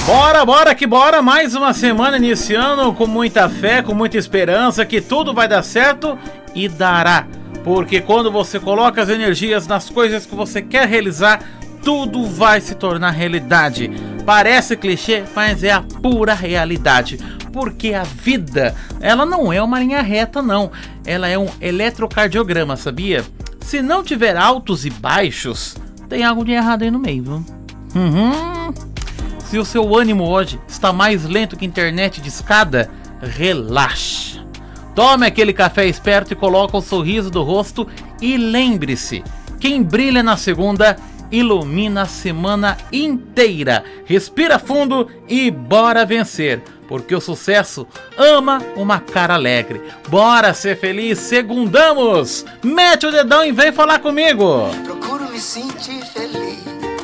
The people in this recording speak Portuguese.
Bora que bora, mais uma semana iniciando com muita fé, com muita esperança que tudo vai dar certo e dará. Porque quando você coloca as energias nas coisas que você quer realizar, tudo vai se tornar realidade. Parece clichê, mas é a pura realidade. Porque a vida, ela não é uma linha reta não, ela é um eletrocardiograma, sabia? Se não tiver altos e baixos, tem algo de errado aí no meio, viu? Se o seu ânimo hoje está mais lento que internet de escada, relaxe. Tome aquele café esperto e coloque um sorriso do rosto e lembre-se, quem brilha na segunda, ilumina a semana inteira. Respira fundo e bora vencer, porque o sucesso ama uma cara alegre. Bora ser feliz, segundamos! Mete o dedão e vem falar comigo! Procuro me sentir feliz.